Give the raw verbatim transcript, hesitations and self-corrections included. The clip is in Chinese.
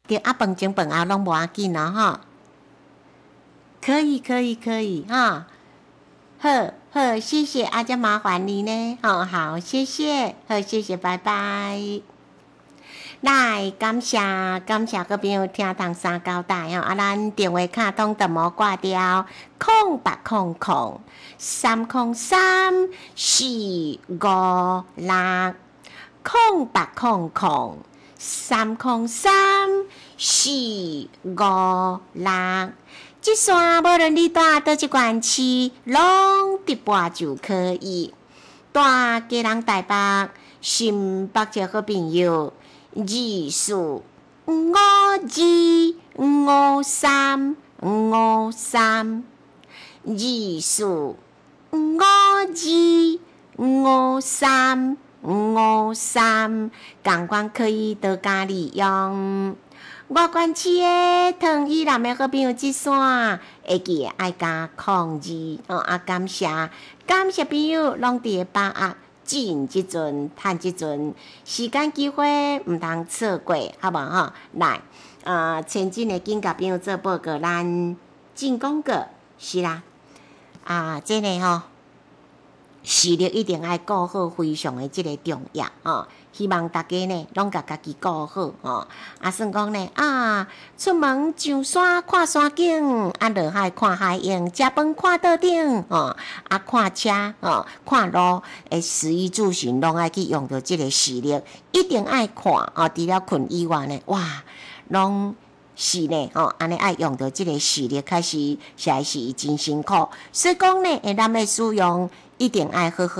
对啊，饭前饭后拢无要紧哦，哈。可以，可以，可以哈。好，好，谢谢啊，这麻烦你呢。哦，好，谢谢，好，谢谢，拜拜。来，感谢感谢各朋友听唐三交代哦，啊，咱电话卡通都无挂掉，空八空空三空三四五六，空八空空三空三四五六。这线无论你住倒一县市，拢直拨就可以。住家人台北、新北这好朋友。二四五二五三五三，二四五二五三五三，同款可以到家里用。外县市的糖衣南的好朋友，这线会记爱加控制哦，啊感谢感谢朋友，拢伫把握。进即阵，趁即阵，时间机会毋通错过，好无吼？来，呃，前进的紧甲朋友做报告，咱进广告是啦，啊，这个吼，视力一定爱顾好，非常的即个重要吼。希望大家呢，拢甲家己顾好吼。啊，算讲呢，啊，出门上山看山景，啊，落海看海影，食饭看桌顶吼，啊，看车吼，看路，诶，食衣住行拢爱去用到即个视力，一定爱看哦。除了困以外呢，哇，拢是呢吼，安尼爱用到即个视力，开始实在是真辛苦。所以讲呢，诶，咱要使用一定爱好好。